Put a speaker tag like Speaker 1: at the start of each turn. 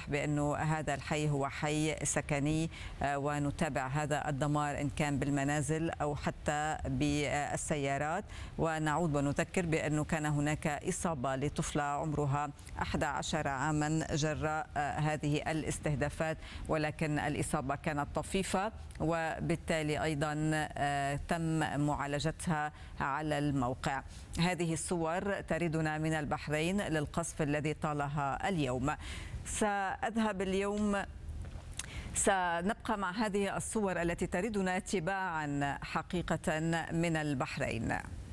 Speaker 1: نوضح بأنه هذا الحي هو حي سكني، ونتابع هذا الدمار إن كان بالمنازل أو حتى بالسيارات. ونعود ونذكر بأنه كان هناك إصابة لطفلة عمرها 11 عاما جراء هذه الاستهدافات، ولكن الإصابة كانت طفيفة وبالتالي أيضا تم معالجتها على الموقع. هذه الصور تريدنا من البحرين للقصف الذي طالها اليوم. سأذهب اليوم، سنبقى مع هذه الصور التي تريدنا تباعا حقيقة من البحرين.